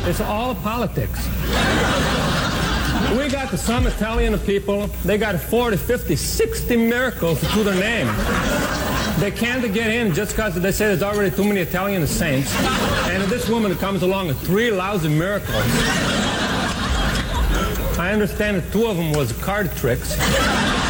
It's all politics. We got some Italian people, they got 40, 50, 60 miracles to their name. They can't get in just because they say there's already too many Italian saints. And if this woman comes along with 3 lousy miracles, I understand that 2 of them was card tricks.